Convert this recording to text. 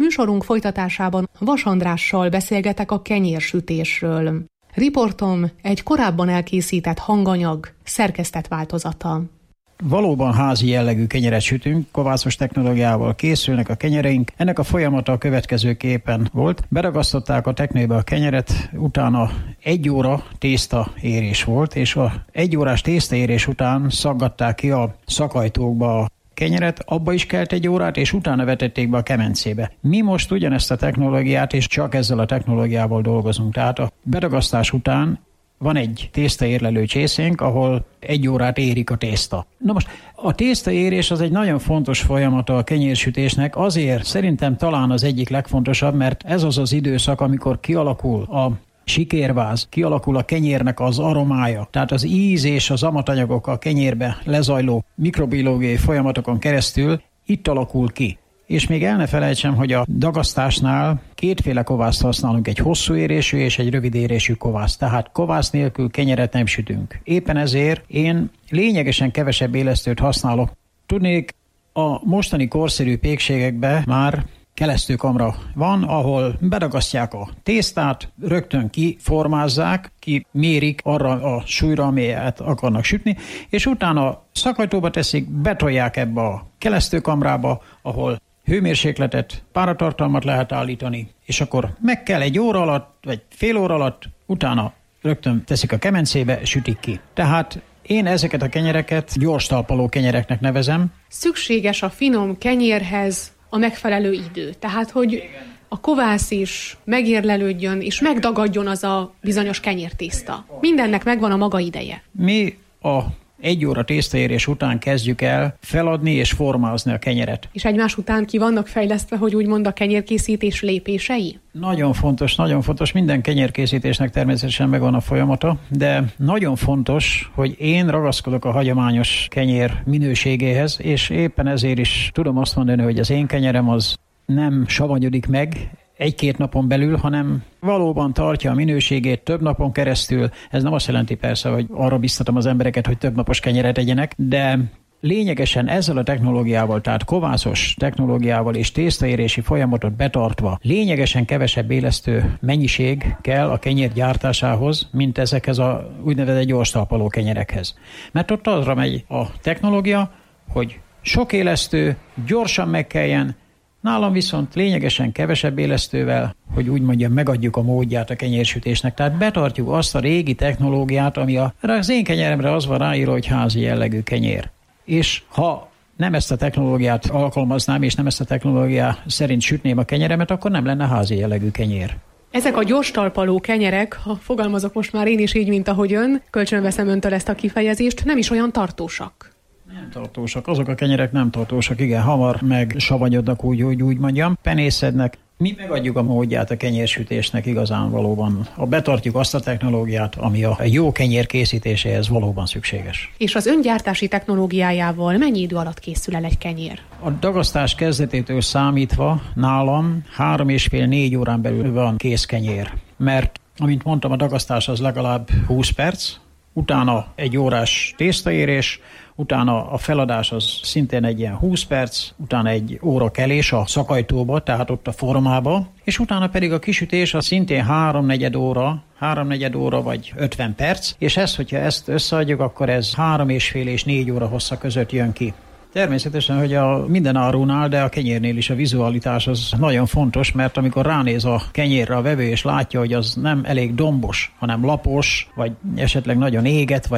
Műsorunk folytatásában Vas Andrással beszélgetek a kenyérsütésről. Riportom egy korábban elkészített hanganyag szerkesztett változata. Valóban házi jellegű kenyeret sütünk, kovászos technológiával készülnek a kenyereink. Ennek a folyamata a következőképpen volt. Beragasztották a teknőbe a kenyeret, utána 1 óra tésztaérés volt, és a 1 órás tésztaérés után szaggatták ki a szakajtókba a kenyeret, abba is kelt 1 órát, és utána vetették be a kemencébe. Mi most ugyanezt a technológiát, és csak ezzel a technológiával dolgozunk. Tehát a beragasztás után van egy tésztaérlelő csészénk, ahol 1 órát érik a tészta. Na most a tésztaérés az egy nagyon fontos folyamata a kenyérsütésnek, azért szerintem talán az egyik legfontosabb, mert ez az az időszak, amikor kialakul a sikérváz, kialakul a kenyérnek az aromája, tehát az íz és az amatanyagok a kenyérbe lezajló mikrobiológiai folyamatokon keresztül itt alakul ki. És még el ne felejtsem, hogy a dagasztásnál 2 kovászt használunk, egy hosszú érésű és egy rövid érésű kovászt. Tehát kovász nélkül kenyeret nem sütünk. Éppen ezért én lényegesen kevesebb élesztőt használok. Tudnék, a mostani korszerű pékségekben már kelesztőkamra van, ahol bedagasztják a tésztát, rögtön kiformázzák, kimérik arra a súlyra, amelyet akarnak sütni, és utána szakajtóba teszik, betolják ebbe a kelesztőkamrába, ahol hőmérsékletet, páratartalmat lehet állítani, és akkor meg kell 1 óra alatt, vagy fél óra alatt, utána rögtön teszik a kemencébe, sütik ki. Tehát én ezeket a kenyereket gyors talpaló kenyereknek nevezem. Szükséges a finom kenyérhez a megfelelő idő. Tehát, hogy a kovász is megérlelődjön, és megdagadjon az a bizonyos kenyértészta. Mindennek megvan a maga ideje. Mi a 1 óra tésztaérés után kezdjük el feladni és formázni a kenyeret. És egymás után ki vannak fejlesztve, hogy úgymond a kenyérkészítés lépései? Nagyon fontos. Minden kenyérkészítésnek természetesen megvan a folyamata, de nagyon fontos, hogy én ragaszkodok a hagyományos kenyér minőségéhez, és éppen ezért is tudom azt mondani, hogy az én kenyerem az nem savanyodik meg 1-2 napon belül, hanem valóban tartja a minőségét több napon keresztül. Ez nem azt jelenti persze, hogy arra biztatom az embereket, hogy több napos kenyeret egyenek, de lényegesen ezzel a technológiával, tehát kovászos technológiával és tésztaérési folyamatot betartva lényegesen kevesebb élesztő mennyiség kell a kenyér gyártásához, mint ezekhez a úgynevezett gyorstalpaló kenyerekhez. Mert ott arra megy a technológia, hogy sok élesztő gyorsan megkeljen, nálam viszont lényegesen kevesebb élesztővel, hogy úgy mondjam, megadjuk a módját a kenyérsütésnek. Tehát betartjuk azt a régi technológiát, ami az én kenyeremre az van ráírva, hogy házi jellegű kenyér. És ha nem ezt a technológiát alkalmaznám, és nem ezt a technológiá szerint sütném a kenyeremet, akkor nem lenne házi jellegű kenyér. Ezek a gyorstalpaló kenyerek, ha fogalmazok most már én is így, mint ahogy ön, kölcsönveszem öntől ezt a kifejezést, nem is olyan tartósak. Nem tartósak. Azok a kenyerek nem tartósak, igen, hamar meg savanyodnak, úgy mondjam, penészednek. Mi megadjuk a módját a kenyérsütésnek igazán valóban. Betartjuk azt a technológiát, ami a jó kenyér készítéséhez valóban szükséges. És az öngyártási technológiájával mennyi idő alatt készül el egy kenyér? A dagasztás kezdetétől számítva nálam 3,5-4 órán belül van kész kenyér. Mert, amint mondtam, a dagasztás az legalább 20 perc, utána 1 órás tésztaérés, utána a feladás az szintén egy ilyen 20 perc, utána 1 óra kelés a szakajtóba, tehát ott a formába, és utána pedig a kisütés az szintén 3-4 óra vagy 50 perc, és hogyha ezt összeadjuk, akkor ez 3,5 és 4 óra hossza között jön ki. Természetesen, hogy a minden árunál, de a kenyérnél is a vizualitás az nagyon fontos, mert amikor ránéz a kenyérre a vevő és látja, hogy az nem elég dombos, hanem lapos, vagy esetleg nagyon éget,